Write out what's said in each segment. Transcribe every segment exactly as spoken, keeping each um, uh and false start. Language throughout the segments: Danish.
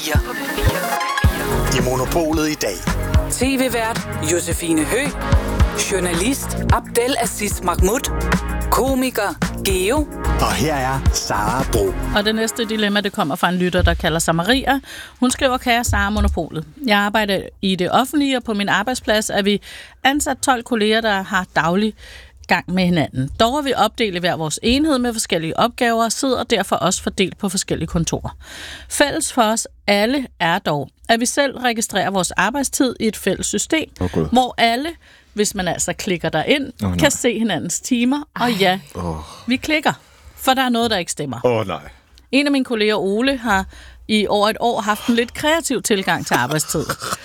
fire. I Monopolet i dag. T V-vært Josefine Høgh. Journalist Abdel Aziz Mahmoud. Komiker Geo. Og her er Sara Bro. Og det næste dilemma, det kommer fra en lytter, der kalder sig Maria. Hun skriver, kære Sara Monopolet. Jeg arbejder i det offentlige, og på min arbejdsplads er vi ansat tolv kolleger, der har daglig gang med hinanden. Dog er vi opdelt hver vores enhed med forskellige opgaver og sidder derfor også fordelt på forskellige kontorer. Fælles for os alle er dog, at vi selv registrerer vores arbejdstid i et fælles system, okay. hvor alle, hvis man altså klikker derind, oh, kan se hinandens timer. Og ja, oh. vi klikker, for der er noget, der ikke stemmer. Åh oh, nej. En af mine kolleger, Ole, har i over et år haft en lidt kreativ tilgang til arbejdstid.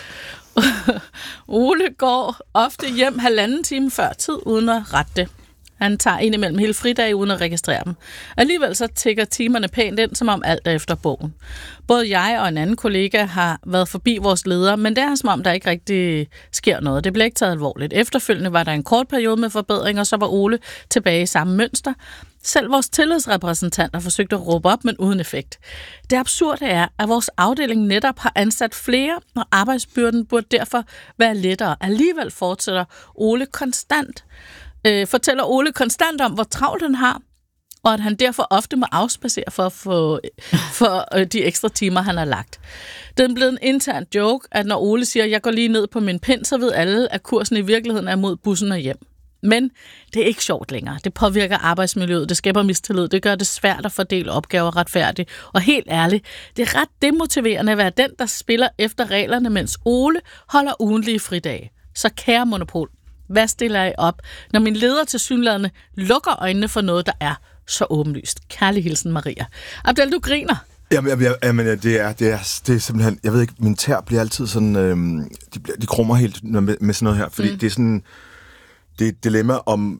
Ole går ofte hjem halvanden time før tid, uden at rette det. Han tager indimellem hele fridag uden at registrere dem. Alligevel så tikker timerne pænt ind, som om alt er efter bogen. Både jeg og en anden kollega har været forbi vores leder, men det er som om, der ikke rigtig sker noget. Det blev ikke taget alvorligt. Efterfølgende var der en kort periode med forbedringer, så var Ole tilbage i samme mønster. Selv vores tillidsrepræsentanter forsøgte at råbe op, men uden effekt. Det absurde er, at vores afdeling netop har ansat flere, og arbejdsbyrden burde derfor være lettere. Alligevel fortsætter Ole konstant, øh, fortæller Ole konstant om, hvor travlt han har, og at han derfor ofte må afspacere for at få for øh, de ekstra timer, han har lagt. Det er blevet en intern joke, at når Ole siger, at jeg går lige ned på min pind, så ved alle, at kursen i virkeligheden er mod bussen og hjem. Men det er ikke sjovt længere. Det påvirker arbejdsmiljøet, det skaber mistillid, det gør det svært at fordele opgaver retfærdigt. Og helt ærligt, det er ret demotiverende at være den, der spiller efter reglerne, mens Ole holder ugentlige fridage. Så kære Monopol, hvad stiller jeg op, når min leder tilsyneladende lukker øjnene for noget, der er så åbenlyst? Kærlig hilsen, Maria. Abdel, du griner. Jamen, jamen, jamen det, er, det, er, det er simpelthen... Jeg ved ikke, min tær bliver altid sådan... Øhm, de, bliver, de krummer helt med, med sådan noget her, fordi mm. det er sådan... Det er et dilemma om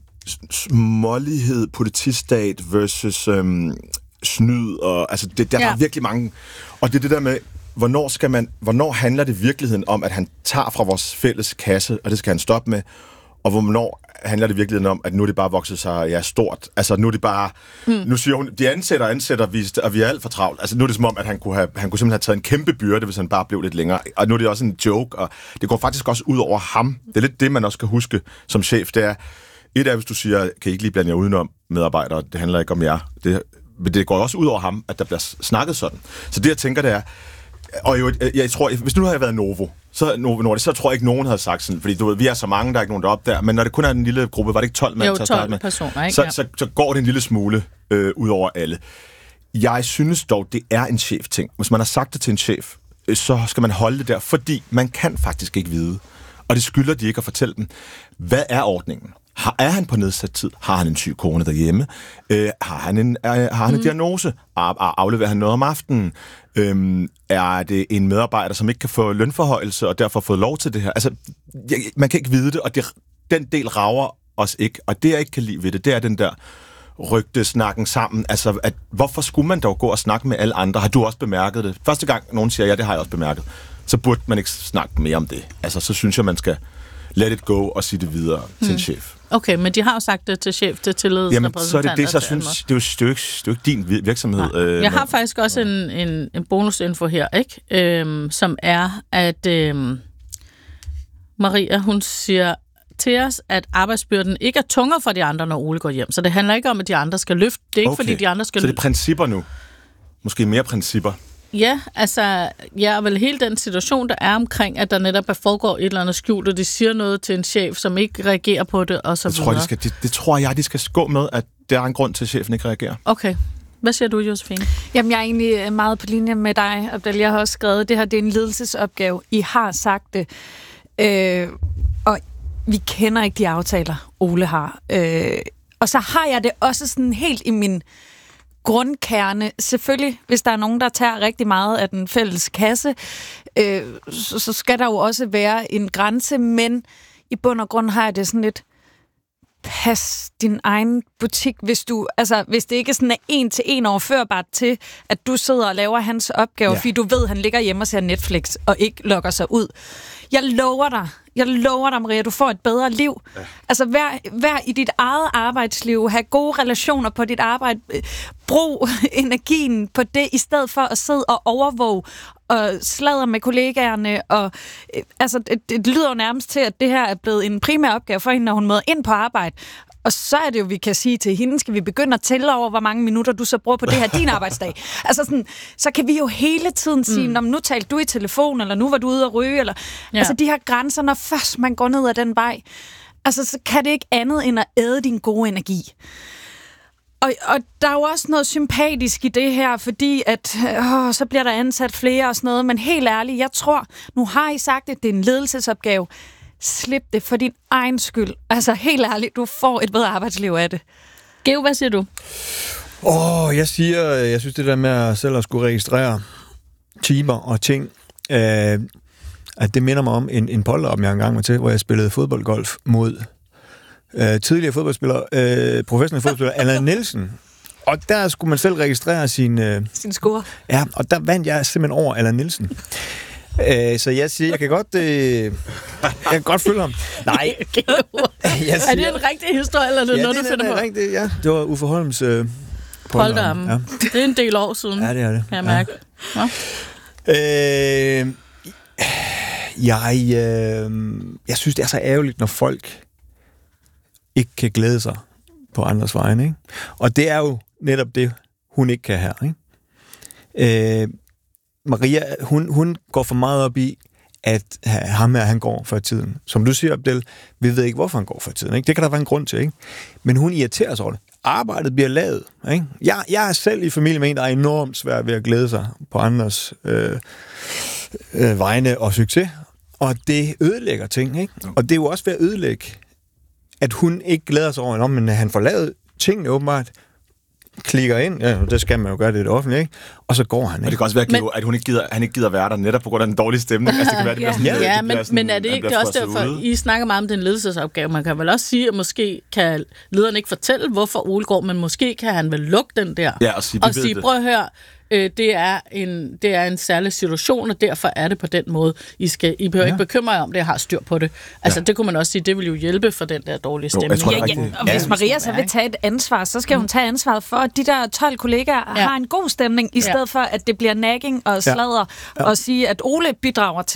smålighed, politistat versus øhm, snyd, og altså det, der, ja. der er virkelig mange. Og det er det der med, hvornår skal man, hvornår handler det i virkeligheden om, at han tager fra vores fælles kasse, og det skal han stoppe med, og hvornår handler det i virkeligheden om, at nu er det bare vokset sig ja, stort. Altså nu er det bare, mm. nu siger hun, de ansætter og ansætter, vi, og vi er alt for travlt. Altså nu er det som om, at han kunne, have, han kunne simpelthen have taget en kæmpe byrde, hvis han bare blev lidt længere. Og nu er det også en joke, og det går faktisk også ud over ham. Det er lidt det, man også skal huske som chef. Det er, et er, hvis du siger, kan I ikke lige blande jer udenom medarbejdere, det handler ikke om jer. Det, men det går også ud over ham, at der bliver snakket sådan. Så det, jeg tænker, det er, og jo, jeg tror, hvis nu havde jeg været Novo, så, Novo Nordisk, så tror jeg ikke, nogen havde sagt sådan, fordi du ved, vi er så mange, der er ikke nogen deroppe der, men når det kun er en lille gruppe, var det ikke tolv mand til at starte med? Personer, ikke? Så, så, så går det en lille smule øh, ud over alle. Jeg synes dog, det er en chef-ting. Hvis man har sagt det til en chef, øh, så skal man holde det der, fordi man kan faktisk ikke vide, og det skylder de ikke at fortælle dem. Hvad er ordningen? Har, er han på nedsat tid? Har han en syg kone derhjemme? Øh, har han en, er, har han en mm. diagnose? Ar, afleverer han noget om aftenen? Øhm, er det en medarbejder, som ikke kan få lønforhøjelse, og derfor har fået lov til det her? Altså, jeg, man kan ikke vide det, og det, den del rager os ikke. Og det, jeg ikke kan lide ved det, det er den der rygtesnakken sammen. Altså, at, hvorfor skulle man dog gå og snakke med alle andre? Har du også bemærket det? Første gang, nogen siger, ja, det har jeg også bemærket, så burde man ikke snakke mere om det. Altså, så synes jeg, man skal let it go og sige det videre hmm. til en chef. Okay, men de har jo sagt det til chef, til tillidsrepræsentanter. Jamen, så er det det, så synes det er jo, det er jo ikke, det er jo ikke din virksomhed. Ja. Øh, jeg har faktisk også ja. en, en, en bonusinfo her, ikke? Øhm, som er, at øhm, Maria, hun siger til os, at arbejdsbyrden ikke er tungere for de andre, når Ole går hjem. Så det handler ikke om, at de andre skal løfte. Det er ikke, okay. fordi de andre skal Så det er principper nu? Måske mere principper? Ja, altså, ja, vel hele den situation, der er omkring, at der netop foregår et eller andet skjult, og de siger noget til en chef, som ikke reagerer på det, og så det tror videre. Jeg, de skal, det, det tror jeg, de skal gå med, at der er en grund til, at chefen ikke reagerer. Okay. Hvad siger du, Josefine? Jamen, jeg er egentlig meget på linje med dig, Abdel. Jeg har også skrevet, det her det er en ledelsesopgave. I har sagt det. Øh, og vi kender ikke de aftaler, Ole har. Øh, og så har jeg det også sådan helt i min grundkerne. Selvfølgelig, hvis der er nogen, der tager rigtig meget af den fælles kasse, øh, så, så skal der jo også være en grænse, men i bund og grund har jeg det sådan lidt, pas din egen butik, hvis du, altså, hvis det ikke sådan er en til en overførbart til, at du sidder og laver hans opgave, ja. fordi du ved, han ligger hjemme og ser Netflix og ikke logger sig ud. Jeg lover dig, jeg lover dig, Maria, du får et bedre liv. Ja. Altså, vær, vær i dit eget arbejdsliv, have gode relationer på dit arbejde, brug energien på det, i stedet for at sidde og overvåge og sladre med kollegaerne. Og, altså, det, det lyder jo nærmest til, at det her er blevet en primær opgave for hende, når hun møder ind på arbejde. Og så er det jo, vi kan sige til hende, skal vi begynde at tælle over, hvor mange minutter du så bruger på det her din arbejdsdag. Altså sådan, så kan vi jo hele tiden sige, mm. nu talte du i telefon, eller nu var du ude at ryge, eller ja. Altså de her grænser, når først man går ned ad den vej, altså så kan det ikke andet end at æde din gode energi. Og, og der er jo også noget sympatisk i det her, fordi at åh, så bliver der ansat flere og sådan noget, men helt ærligt, jeg tror, nu har I sagt, at det er en ledelsesopgave. Slip det for din egen skyld. Altså helt ærligt, du får et bedre arbejdsliv af det. Geo, hvad siger du? Åh, oh, jeg siger, jeg synes det der med at selv at skulle registrere timer og ting, øh, at det minder mig om en, en polterop, jeg engang var til, hvor jeg spillede fodboldgolf mod øh, tidligere fodboldspiller, øh, professionel fodboldspiller, Allan Nielsen. Og der skulle man selv registrere sin... Øh, sin score. Ja, og der vandt jeg simpelthen over Allan Nielsen. Øh, så jeg siger, jeg kan godt, øh, jeg kan godt følge ham. Nej. Siger, er det en rigtig historie, eller er det ja, noget, det, du finder på? Rigtig, ja, det var Uffe Holms øh, polterarmen. Ja. Det er en del år siden. Ja, det er det. Kan jeg mærke. Ja. Øh, jeg, øh, jeg synes, det er så ærgerligt, når folk ikke kan glæde sig på andres vegne. Ikke? Og det er jo netop det, hun ikke kan her. Ikke? Øh, Maria, hun, hun går for meget op i, at ham her, han går for tiden. Som du siger, Abdel, vi ved ikke, hvorfor han går for tiden. Ikke? Det kan der være en grund til. Ikke? Men hun irriterer sig over det. Arbejdet bliver lavet. Ikke? Jeg, jeg er selv i familie med en, der er enormt svært ved at glæde sig på andres øh, øh, vegne og succes. Og det ødelægger ting. Ikke? Og det er jo også ved at ødelægge, at hun ikke glæder sig over, men han får lavet tingene åbenbart, klikker ind, ja, det skal man jo gøre, det er det offentlige, ikke? Og så går han, ikke? Og det kan også være, men, at hun ikke gider, han ikke gider være der, netop på grund af den dårlige stemning. Altså, det kan være, det ja, sådan, ja, det, ja det men, sådan, men er det ikke det er også derfor, ude? I snakker meget om den ledelsesopgave. Man kan vel også sige, at måske kan lederen ikke fortælle, hvorfor Ole går, men måske kan han vel lukke den der, ja, og sige, og sige prøv at høre, øh, det, er en, det er en særlig situation, og derfor er det på den måde. I, skal, I behøver ja. ikke bekymre jer om det, jeg har styr på det. Altså, ja. det kunne man også sige, det vil jo hjælpe for den der dårlige stemning. Jo, ja, ja. Og hvis Maria så vil tage et ansvar, så skal hun tage ansvaret for, at de der tolv kollegaer ja. har en god stemning, i stedet ja. for, at det bliver nagging og sladder, ja. Ja. og sige, at Ole bidrager til